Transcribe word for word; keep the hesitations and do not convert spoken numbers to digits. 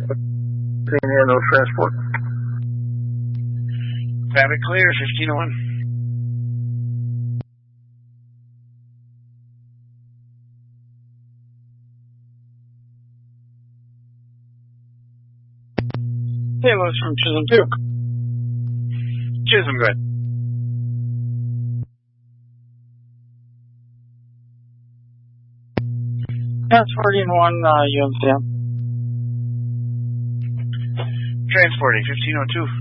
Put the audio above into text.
Here, no transport. Traffic clear, fifteen oh one. Taylor's from Chisholm two. Chisholm, good. Transporting one uh, U M C M. Transporting, fifteen oh two.